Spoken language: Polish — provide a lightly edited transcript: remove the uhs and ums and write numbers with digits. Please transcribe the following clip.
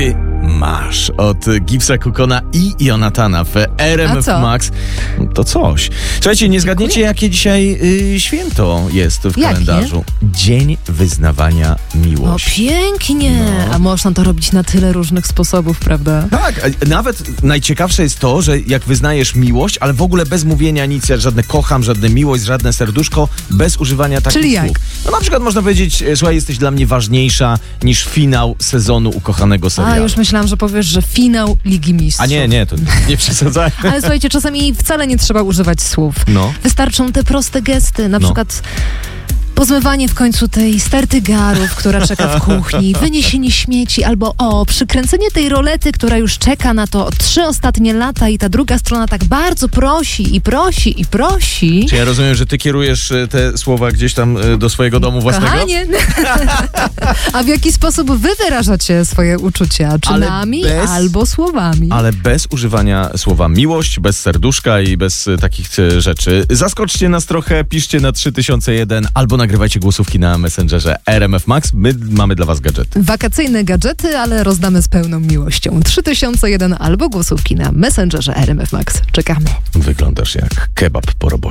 Słuchajcie, masz od Gipsa Kukona i Jonatana w RMF Max. To coś. Słuchajcie, nie zgadniecie, jakie dzisiaj święto jest w kalendarzu. Dzień wyznawania miłości. O, pięknie! No. A można to robić na tyle różnych sposobów, prawda? Tak, nawet najciekawsze jest to, że jak wyznajesz miłość, ale w ogóle bez mówienia nic, żadne kocham, żadne miłość, żadne serduszko, bez używania takich Czyli słów. jak? No na przykład można powiedzieć, słuchaj, jesteś dla mnie ważniejsza niż finał sezonu ukochanego serialu. A, już myślałam, że powiesz, że finał Ligi Mistrzów. A nie, to nie przesadzaj. Ale słuchajcie, czasami wcale nie trzeba używać słów. No. Wystarczą te proste gesty, na przykład pozmywanie w końcu tej sterty garów, która czeka w kuchni, wyniesienie śmieci, albo przykręcenie tej rolety, która już czeka na to 3 ostatnie lata i ta druga strona tak bardzo prosi i prosi i prosi. Czy ja rozumiem, że ty kierujesz te słowa gdzieś tam do swojego domu własnego? Kochanie. A w jaki sposób wy wyrażacie swoje uczucia? Czynami albo słowami? Ale bez używania słowa miłość, bez serduszka i bez takich rzeczy. Zaskoczcie nas trochę, piszcie na 3001 albo nagrywajcie głosówki na Messengerze RMF Max. My mamy dla was gadżety. Wakacyjne gadżety, ale rozdamy z pełną miłością. 3001 albo głosówki na Messengerze RMF Max. Czekamy. Wyglądasz jak kebab po robocie.